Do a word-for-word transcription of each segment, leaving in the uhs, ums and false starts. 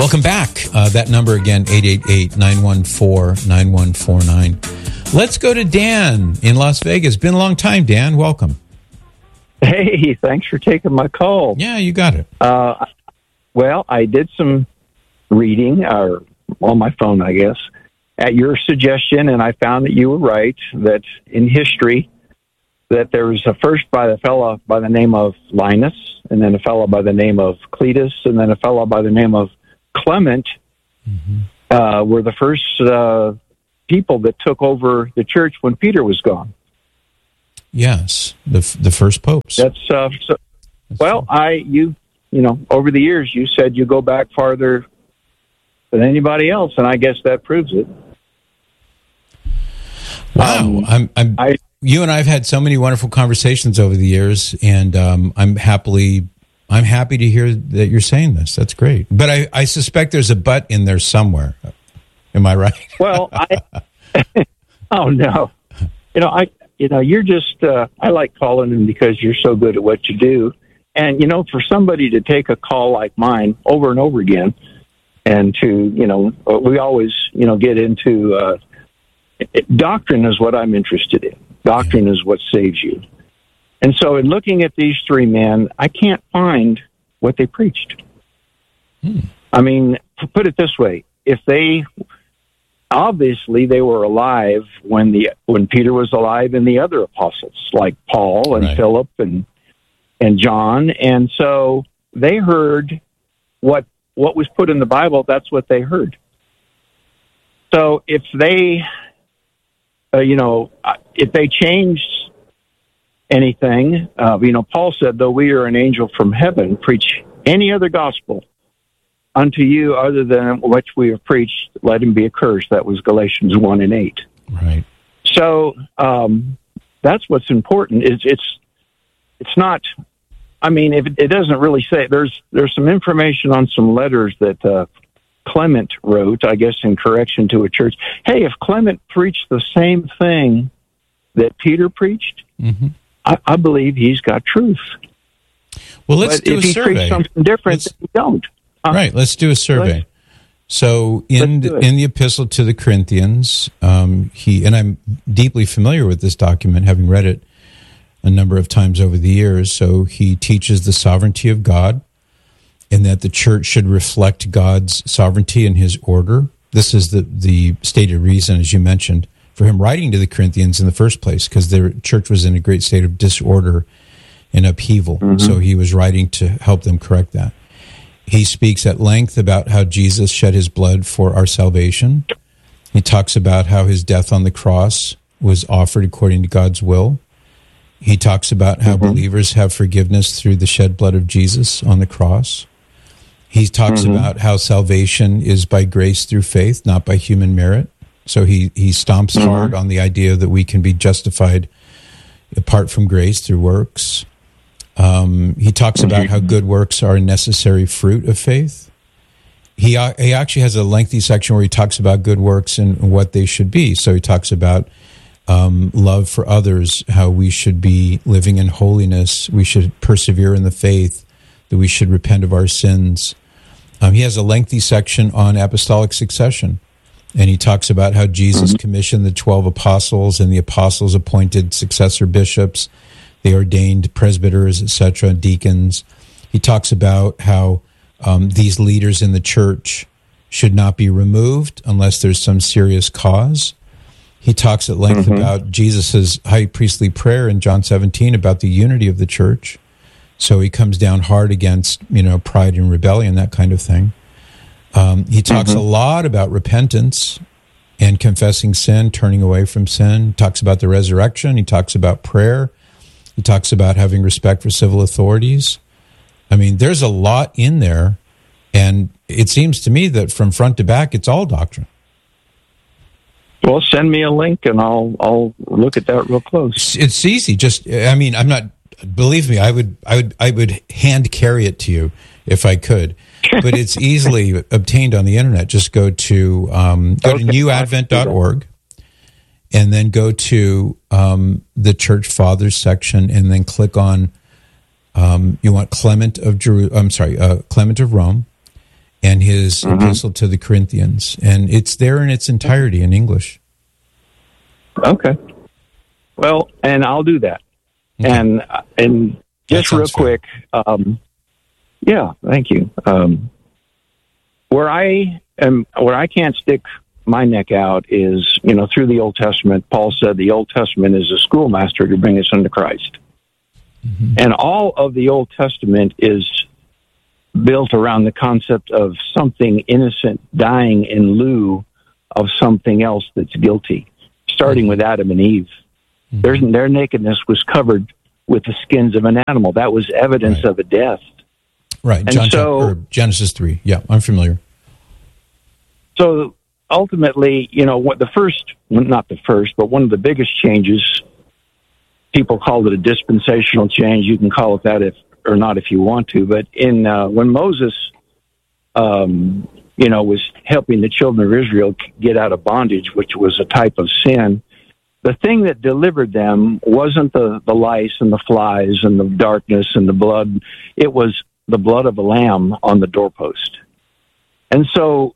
Welcome back. Uh, that number again, eight eight eight, nine one four, nine one four nine. Let's go to Dan in Las Vegas. Been a long time, Dan. Welcome. Hey, thanks for taking my call. Yeah, you got it. Uh, well, I did some reading or on my phone, I guess, at your suggestion, and I found that you were right, that in history, that there was a first by the fellow by the name of Linus, and then a fellow by the name of Cletus, and then a fellow by the name of Clement, mm-hmm. uh, were the first uh, people that took over the church when Peter was gone. Yes, the the first popes. That's uh, so, well, I you you know over the years you said you go back farther than anybody else, and I guess that proves it. Wow, um, I'm, I'm I, you and I have had so many wonderful conversations over the years, and um, I'm happily I'm happy to hear that you're saying this. That's great, but I, I suspect there's a but in there somewhere. Am I right? Well, I oh no, you know I. You know, you're just, uh, I like calling them because you're so good at what you do. And, you know, for somebody to take a call like mine over and over again and to, you know, we always, you know, get into uh, doctrine is what I'm interested in. Doctrine is what saves you. And so in looking at these three men, I can't find what they preached. Hmm. I mean, to put it this way, if they... Obviously, they were alive when the when Peter was alive, and the other apostles like Paul and right. Philip and and John, and so they heard what what was put in the Bible. That's what they heard. So if they, uh, you know, if they changed anything, uh, you know, Paul said, "Though we are an angel from heaven, preach any other gospel unto you other than which we have preached, let him be accursed." That was Galatians one and eight. Right. So um, that's what's important. Is it's it's not. I mean, if it, it doesn't really say. There's there's some information on some letters that uh, Clement wrote, I guess, in correction to a church. Hey, if Clement preached the same thing that Peter preached, mm-hmm. I, I believe he's got truth. Well, let's but do if a he survey. preached something different, then we don't. Uh, right, let's do a survey. Let's, so in the, in the epistle to the Corinthians, um, he and I'm deeply familiar with this document, having read it a number of times over the years. So he teaches the sovereignty of God, and that the church should reflect God's sovereignty and His order. This is the the stated reason, as you mentioned, for him writing to the Corinthians in the first place, because their church was in a great state of disorder and upheaval. Mm-hmm. So he was writing to help them correct that. He speaks at length about how Jesus shed his blood for our salvation. He talks about how his death on the cross was offered according to God's will. He talks about how mm-hmm. believers have forgiveness through the shed blood of Jesus on the cross. He talks mm-hmm. about how salvation is by grace through faith, not by human merit. So he, he stomps mm-hmm. hard on the idea that we can be justified apart from grace through works. Um, he talks about how good works are a necessary fruit of faith. He uh, he actually has a lengthy section where he talks about good works and what they should be. So he talks about um, love for others, how we should be living in holiness, we should persevere in the faith, that we should repent of our sins. Um, he has a lengthy section on apostolic succession, and he talks about how Jesus commissioned the twelve apostles, and the apostles appointed successor bishops. They ordained presbyters, et cetera, deacons. He talks about how um, these leaders in the church should not be removed unless there's some serious cause. He talks at length mm-hmm. about Jesus' high priestly prayer in John seventeen about the unity of the church. So he comes down hard against, you know, pride and rebellion, that kind of thing. Um, he talks mm-hmm. a lot about repentance and confessing sin, turning away from sin. He talks about the resurrection. He talks about prayer. He talks about having respect for civil authorities. I mean, there's a lot in there, and it seems to me that from front to back, it's all doctrine. Well, send me a link, and I'll I'll look at that real close. It's easy. Just, I mean, I'm not. Believe me, I would I would I would hand carry it to you if I could, but it's easily obtained on the internet. Just go to um, go okay. to new advent dot org. And then go to um, the Church Fathers section, and then click on um, you want Clement of Jeru- I'm sorry, uh, Clement of Rome, and his mm-hmm. epistle to the Corinthians. And it's there in its entirety in English. Okay. Well, and I'll do that. Okay. And and just real quick, um, yeah, thank you. Um, where I am, where I can't stick my neck out is, you know, through the Old Testament. Paul said the Old Testament is a schoolmaster to bring us unto Christ. Mm-hmm. And all of the Old Testament is built around the concept of something innocent dying in lieu of something else that's guilty, starting with Adam and Eve. Mm-hmm. Their, their nakedness was covered with the skins of an animal. That was evidence right. of a death. Right. And John, so, or Genesis three. Yeah, I'm familiar. So ultimately, you know, what the first, not the first, but one of the biggest changes, people call it a dispensational change. You can call it that if or not if you want to. But in uh, when Moses, um, you know, was helping the children of Israel get out of bondage, which was a type of sin, the thing that delivered them wasn't the, the lice and the flies and the darkness and the blood. It was the blood of a lamb on the doorpost. And so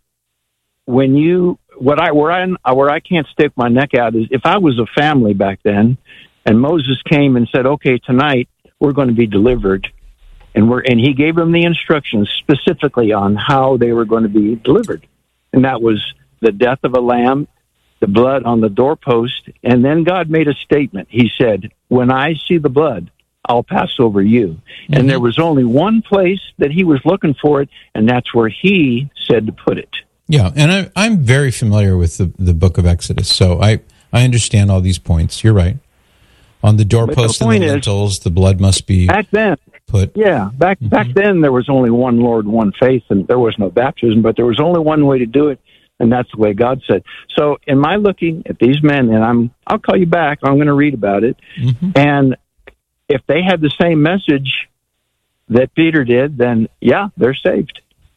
when you, what I, where I, where I can't stick my neck out is if I was a family back then and Moses came and said, okay, tonight we're going to be delivered. And we're, and he gave them the instructions specifically on how they were going to be delivered. And that was the death of a lamb, the blood on the doorpost. And then God made a statement. He said, when I see the blood, I'll pass over you. Mm-hmm. And there was only one place that he was looking for it, and that's where he said to put it. Yeah, and I, I'm very familiar with the, the book of Exodus, so I, I understand all these points. You're right. On the doorpost the and the lintels, is, the blood must be back then, put. Yeah, back mm-hmm. back then there was only one Lord, one faith, and there was no baptism, but there was only one way to do it, and that's the way God said. So in my looking at these men, and I'm, I'll call you back, I'm going to read about it, mm-hmm. and if they had the same message that Peter did, then yeah, they're saved.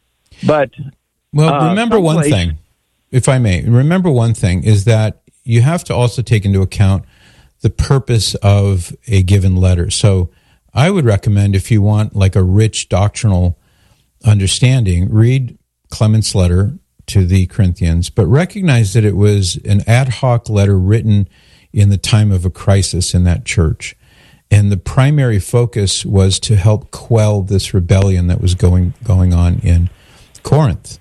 But well, uh, remember one place, thing, if I may. Remember one thing is that you have to also take into account the purpose of a given letter. So I would recommend, if you want like a rich doctrinal understanding, read Clement's letter to the Corinthians, but recognize that it was an ad hoc letter written in the time of a crisis in that church. And the primary focus was to help quell this rebellion that was going going on in Corinth.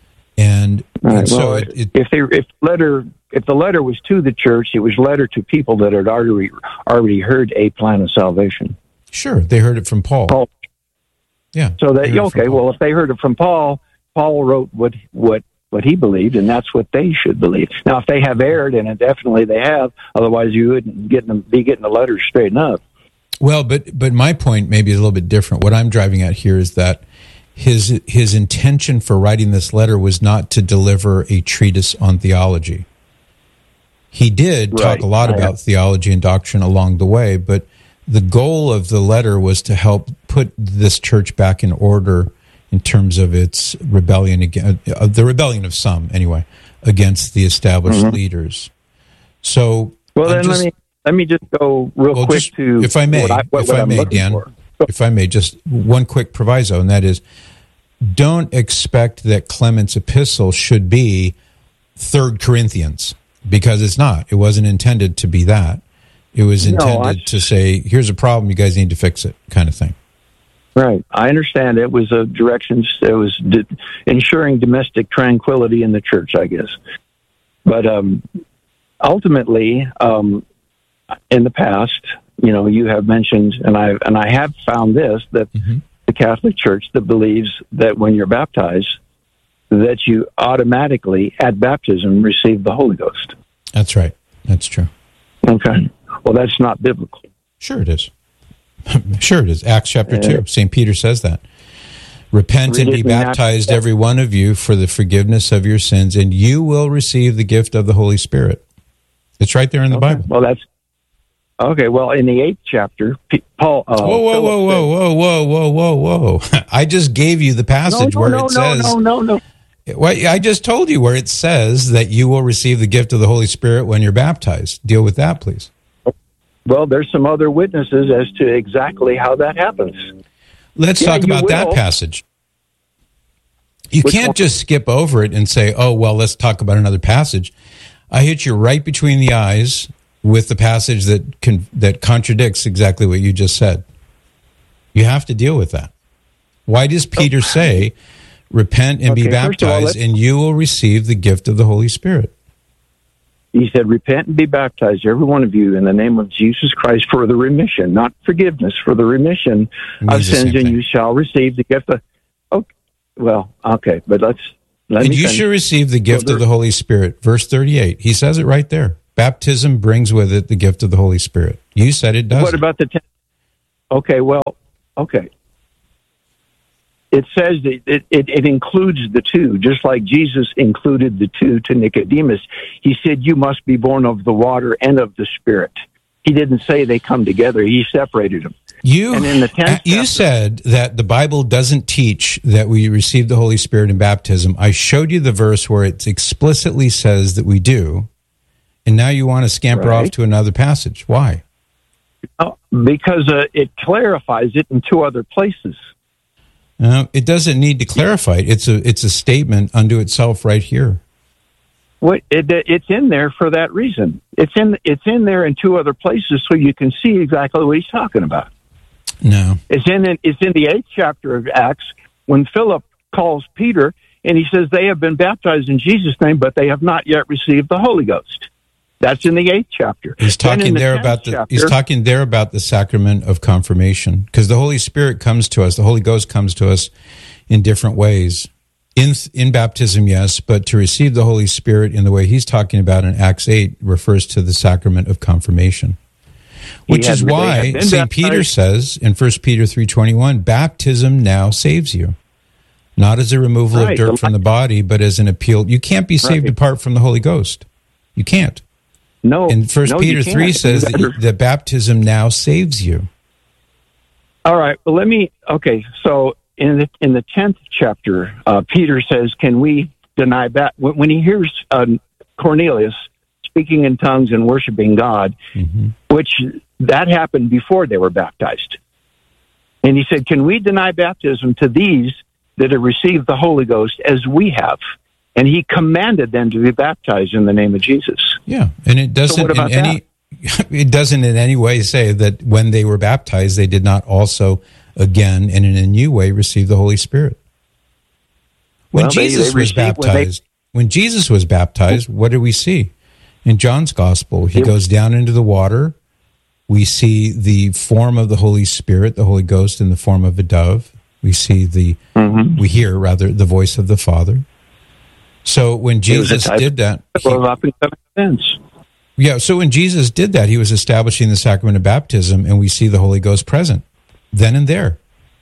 And, right, and so well, it, it, if they if letter if the letter was to the church, it was letter to people that had already already heard a plan of salvation. Sure, they heard it from Paul. Paul. Yeah. So that okay, well, if they heard it from Paul, Paul wrote what what what he believed, and that's what they should believe. Now, if they have erred, and definitely they have, otherwise you wouldn't get them, be getting the letters straightened up. Well, but but my point maybe is a little bit different. What I'm driving at here is that his his intention for writing this letter was not to deliver a treatise on theology. He did talk right. a lot about theology and doctrine along the way, but the goal of the letter was to help put this church back in order in terms of its rebellion against uh, the rebellion of some anyway against the established mm-hmm. leaders. So well, then just, let me. Let me just go real well, quick just, to if I may, what I, what, if what I I'm may, Dan, for. if I may, just one quick proviso, and that is, don't expect that Clement's epistle should be Third Corinthians, because it's not. It wasn't intended to be that. It was intended no, I, to say, "Here's a problem, you guys need to fix it," kind of thing. Right. I understand. It was a direction. It was di- ensuring domestic tranquility in the church, I guess. But um, ultimately. Um, In the past, you know, you have mentioned, and I and I have found this, that mm-hmm. the Catholic Church that believes that when you're baptized, that you automatically, at baptism, receive the Holy Ghost. That's right. That's true. Okay. Well, that's not biblical. Sure it is. Sure it is. Acts chapter uh, two. Saint Peter says that. Repent and be baptized, every one of you, for the forgiveness of your sins, and you will receive the gift of the Holy Spirit. It's right there in the okay. Bible. Well, that's Okay, well, in the eighth chapter, Paul... Uh, whoa, whoa, whoa, whoa, whoa, whoa, whoa, whoa, whoa. I just gave you the passage no, no, where no, it says... No, no, no, no. Well, I just told you where it says that you will receive the gift of the Holy Spirit when you're baptized. Deal with that, please. Well, there's some other witnesses as to exactly how that happens. Let's yeah, talk about will. that passage. You Which can't one? just skip over it and say, oh, well, let's talk about another passage. I hit you right between the eyes with the passage that con- that contradicts exactly what you just said. You have to deal with that. Why does Peter say, repent and Okay, be first of all, baptized, let's- and you will receive the gift of the Holy Spirit? He said, repent and be baptized, every one of you, in the name of Jesus Christ for the remission, not forgiveness, for the remission It means of the sins, same and thing. you shall receive the gift of... Okay, well, okay, but let's... Let And me you finish. shall receive the gift So of the Holy Spirit. Verse thirty-eight. He says it right there. Baptism brings with it the gift of the Holy Spirit. You said it does. What about the... Ten- okay, well, okay. It says that it, it, it includes the two, just like Jesus included the two to Nicodemus. He said, you must be born of the water and of the Spirit. He didn't say they come together. He separated them. You, And in the tenth you chapter- said that the Bible doesn't teach that we receive the Holy Spirit in baptism. I showed you the verse where it explicitly says that we do, and now you want to scamper Right. off to another passage. Why? Oh, because uh, it clarifies it in two other places. Uh, it doesn't need to clarify it. It's a it's a statement unto itself right here. What it, it's in there for that reason. It's in it's in there in two other places, so you can see exactly what he's talking about. No. It's in it's in the eighth chapter of Acts when Philip calls Peter and he says they have been baptized in Jesus' name, but they have not yet received the Holy Ghost. That's in the eighth chapter. He's Then in talking the there tenth about the chapter- he's talking there about the sacrament of confirmation, because the Holy Spirit comes to us, the Holy Ghost comes to us in different ways. In in baptism, yes, but to receive the Holy Spirit in the way he's talking about in Acts eight refers to the sacrament of confirmation. Which He is had- they why had been Saint Peter baptized. says in First Peter three twenty-one, baptism now saves you. Not as a removal Right. of dirt from the body, but as an appeal. You can't be saved Right. apart from the Holy Ghost. You can't. No, And First no, you Peter can't. three You says gotta- that, that baptism now saves you. All right. Well, let me. Okay. So in the in the tenth chapter, uh, Peter says, "Can we deny that?" When, when he hears uh, Cornelius speaking in tongues and worshiping God, Mm-hmm. which that happened before they were baptized, and he said, "Can we deny baptism to these that have received the Holy Ghost as we have?" And he commanded them to be baptized in the name of Jesus. Yeah, and it doesn't what about in any it doesn't in any way say that when they were baptized they did not also again and in a new way receive the Holy Spirit. When Well, they- Jesus they was received- when they- baptized, when Jesus was baptized, what do we see? In John's gospel, he It- goes down into the water. We see the form of the Holy Spirit, the Holy Ghost in the form of a dove. We see the Mm-hmm. we hear rather the voice of the Father. So when was a Jesus type did that, he- Well, up in common sense. yeah, so when Jesus did that, he was establishing the sacrament of baptism, and we see the Holy Ghost present then and there.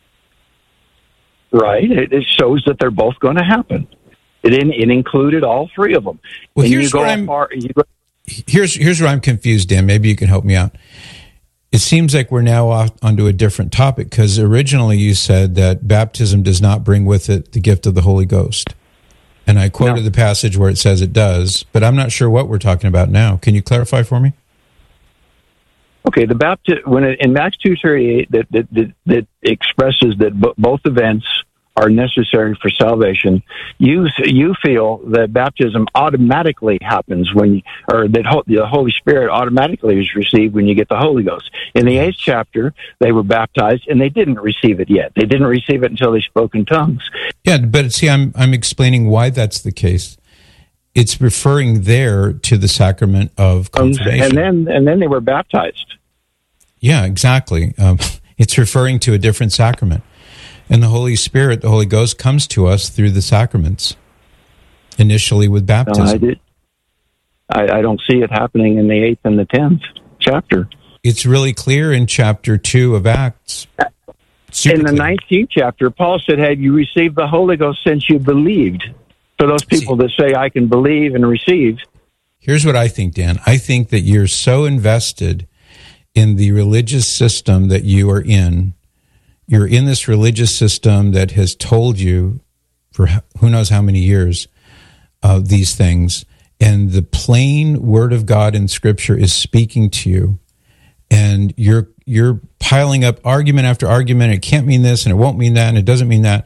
Right. It, it shows that they're both going to happen. It, in, it included all three of them. Well, And here's you go where I'm- far, you go, Here's here's where I'm confused, Dan. Maybe you can help me out. It seems like we're now off onto a different topic, because originally you said that baptism does not bring with it the gift of the Holy Ghost. And I quoted No. the passage where it says it does, but I'm not sure what we're talking about now. Can you clarify for me? okay, the bapti- when it, in Acts two thirty-eight that that, that that expresses that b- both events are necessary for salvation. You you feel that baptism automatically happens when, or that ho- the Holy Spirit automatically is received when you get the Holy Ghost. In the eighth chapter, they were baptized and they didn't receive it yet. They didn't receive it until they spoke in tongues. Yeah, but see, I'm I'm explaining why that's the case. It's referring there to the sacrament of confirmation. And then and then they were baptized. Yeah, exactly. Um, it's referring to a different sacrament. And the Holy Spirit, the Holy Ghost, comes to us through the sacraments, initially with No, baptism. I, did, I, I don't see it happening in the eighth and the tenth chapter. It's really clear in chapter two of Acts. Super in the clear. nineteenth chapter, Paul said, "Have you received the Holy Ghost since you believed?" For those people that say, "I can believe and receive," Here's what I think, Dan. I think that you're so invested in the religious system that you are in. You're in this religious system that has told you for who knows how many years uh, these things. And the plain word of God in Scripture is speaking to you. And you're you're piling up argument after argument. It can't mean this and it won't mean that and it doesn't mean that.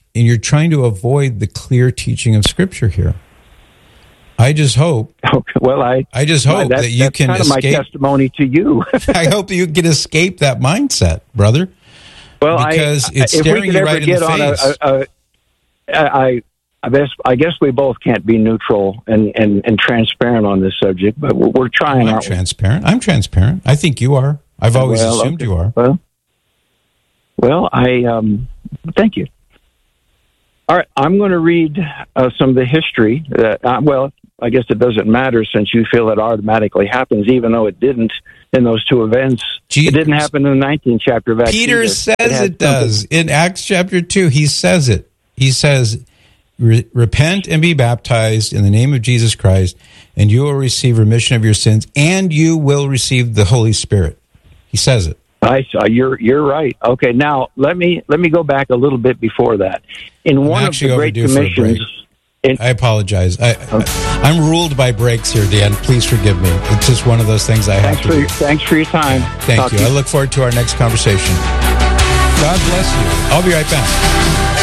and you're trying to avoid the clear teaching of Scripture here. I just hope. Okay, well, I I just hope well, that, that you that's can kind escape. of my testimony to you. I hope that you can escape that mindset, brother. Well, because I, it's if staring we could you ever right in get the on face. a, a, a, I, I guess I guess we both can't be neutral and, and, and transparent on this subject, but we're, we're trying. I'm aren't we? transparent. I'm transparent. I think you are. I've always Well, assumed okay. you are. Well, well, I um, thank you. All right, I'm going to read uh, some of the history. That, uh, well, I guess it doesn't matter since you feel it automatically happens, even though it didn't in those two events. Jesus. It didn't happen in the nineteenth chapter of Acts. Peter either. says it, it, does. In Acts chapter two, he says it. He says, Re- repent and be baptized in the name of Jesus Christ, and you will receive remission of your sins, and you will receive the Holy Spirit. He says it. I saw you're you're right. Okay, now let me let me go back a little bit before that. In I'm one of actually the Great overdue for a Commissions, break. in, I apologize. I, I, I'm ruled by breaks here, Dan. Please forgive me. It's just one of those things I have thanks to for do. your, thanks for your time. Thank Talk you. to I look forward to our next conversation. God bless you. I'll be right back.